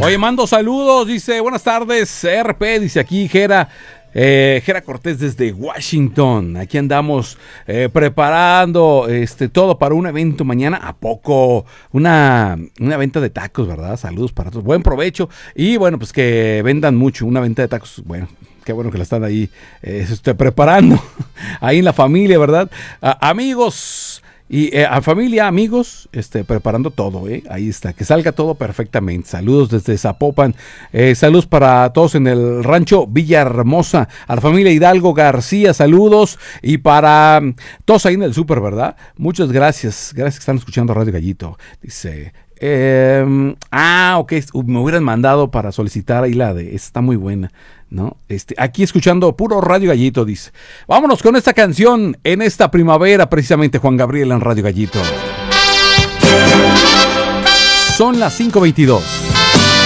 Oye, mando saludos, dice, buenas tardes, RP, dice aquí Jera Cortés desde Washington. Aquí andamos preparando todo para un evento mañana. ¿A poco? Una venta de tacos, ¿verdad? Saludos para todos. Buen provecho. Y bueno, pues que vendan mucho. Una venta de tacos, bueno. Qué bueno que la están ahí preparando. Ahí en la familia, ¿verdad? Amigos y a familia, amigos, preparando todo, ahí está, que salga todo perfectamente. Saludos desde Zapopan, saludos para todos en el rancho Villahermosa, a la familia Hidalgo García, saludos, y para todos ahí en el súper, ¿verdad? Muchas gracias que están escuchando Radio Gallito. Dice, ok, me hubieran mandado para solicitar ahí está muy buena, ¿no? Aquí escuchando puro Radio Gallito, dice. Vámonos con esta canción en esta primavera, precisamente Juan Gabriel en Radio Gallito. Son las 5:22.